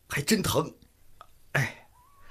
还真疼。哎，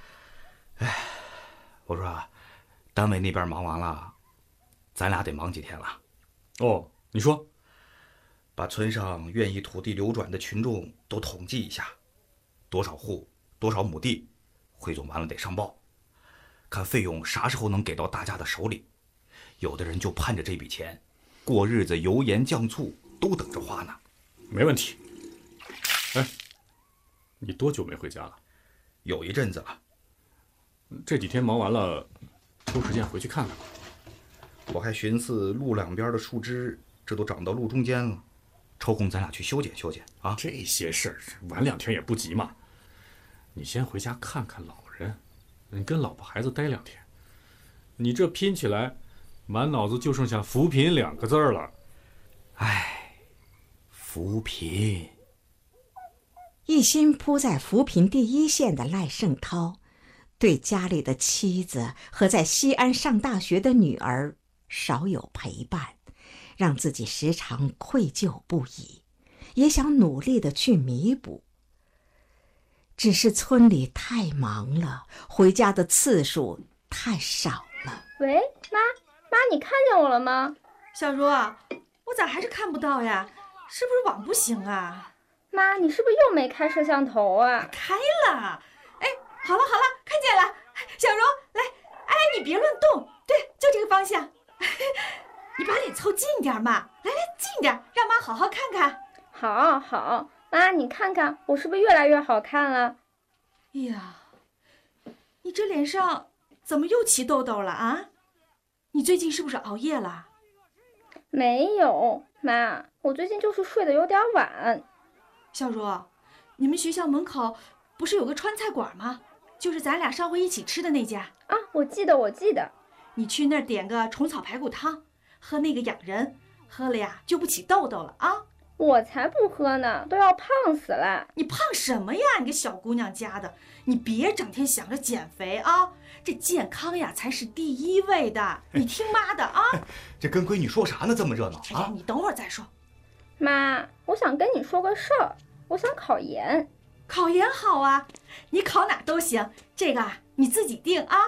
我说单位那边忙完了，咱俩得忙几天了。 哦，你说， 把村上愿意土地流转的群众都统计一下，多少户多少亩地，汇总完了得上报，看费用啥时候能给到大家的手里。有的人就盼着这笔钱，过日子油盐酱醋都等着花呢。 没问题。哎，你多久没回家了？ 有一阵子了。 这几天忙完了，抽时间回去看看吧。 我还寻思路两边的树枝，这都长到路中间了，抽空咱俩去修剪修剪啊。 这些事儿晚2天也不急嘛。你先回家看看老人，你跟老婆孩子待2天。你这拼起来，满脑子就剩下扶贫2个字了。 唉，扶贫。 一心扑在扶贫第一线的赖胜涛，对家里的妻子和在西安上大学的女儿少有陪伴，让自己时常愧疚不已，也想努力地去弥补。只是村里太忙了，回家的次数太少了。 喂，妈，你看见我了吗？ 小茹，我咋还是看不到呀？是不是网不行啊？ 妈，你是不是又没开摄像头啊？ 开了。哎，好了，看见了。小茹，来，哎，你别乱动，对，就这个方向。你把脸凑近点嘛，来，近点，让妈好好看看。 好，妈，你看看我是不是越来越好看了？ 哎呀，你这脸上怎么又起痘痘了啊？你最近是不是熬夜了？ 没有，妈，我最近就是睡得有点晚。 小茹，你们学校门口不是有个川菜馆吗？就是咱俩上回一起吃的那家啊，我记得。 你去那儿点个虫草排骨汤，喝那个养人，喝了呀就不起痘痘了啊。 我才不喝呢，都要胖死了。 你胖什么呀？你个小姑娘家的，你别整天想着减肥啊！这健康呀才是第一位的，你听妈的啊！ 这跟闺女说啥呢？这么热闹啊！ 你等会儿再说。 妈，我想跟你说个事儿，我想考研。 考研好啊，你考哪都行，这个你自己定啊。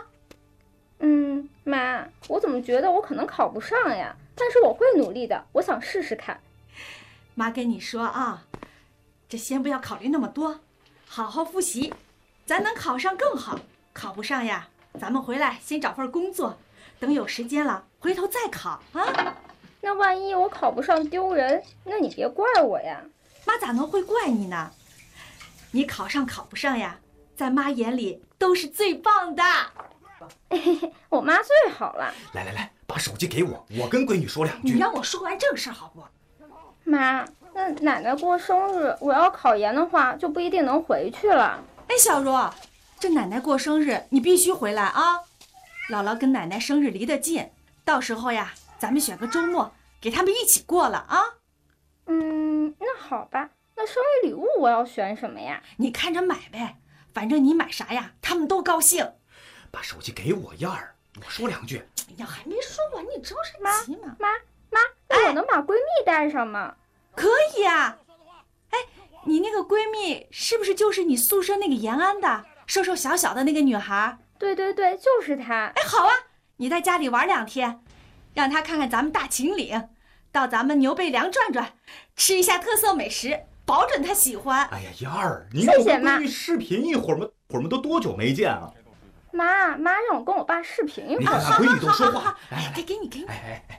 妈，我怎么觉得我可能考不上呀？但是我会努力的，我想试试看。 妈跟你说啊，这先不要考虑那么多，好好复习，咱能考上更好，考不上呀，咱们回来先找份工作，等有时间了回头再考啊。 那万一我考不上丢人，那你别怪我呀。 妈咋能会怪你呢？你考上考不上呀，在妈眼里都是最棒的。 我妈最好了。 来，把手机给我，我跟闺女说2句。 你让我说完正事好不？ 妈，那奶奶过生日，我要考研的话，就不一定能回去了。 哎，小茹，这奶奶过生日你必须回来啊！姥姥跟奶奶生日离得近，到时候呀，咱们选个周末给他们一起过了啊。 那好吧，那生日礼物我要选什么呀？ 你看着买呗，反正你买啥呀，他们都高兴。 把手机给我，燕儿，我说2句。 哎呀，还没说完，你着什么急嘛？ 妈，那我能把闺蜜带上吗？ 可以啊。哎，你那个闺蜜是不是就是你宿舍那个延安的，瘦瘦小小的那个女孩？ 对，就是她。 哎，好啊，你在家里玩2天，让她看看咱们大秦岭，到咱们牛背梁转转，吃一下特色美食，保准她喜欢。 哎呀，燕儿，你跟闺蜜视频一会儿嘛，都多久没见啊？ 妈让我跟我爸视频一会儿。 你看看闺女都说话。 哎，给你。 哎。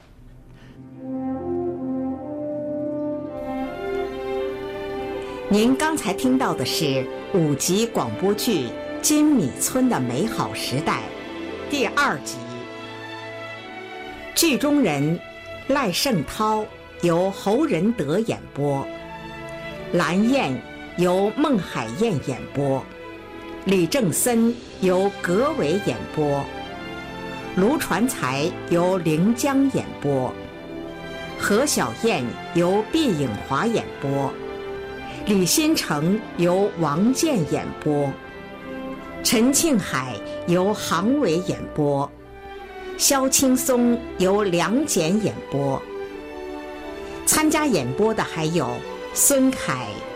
您刚才听到的是5集广播剧《金米村的美好时代》第2集。剧中人赖胜涛由侯仁德演播，蓝燕由孟海燕演播，李正森由葛伟演播，卢传才由凌江演播，何小燕由毕颖华演播，李新成由王健演播，陈庆海由杭伟演播，肖青松由梁简演播。参加演播的还有孙凯、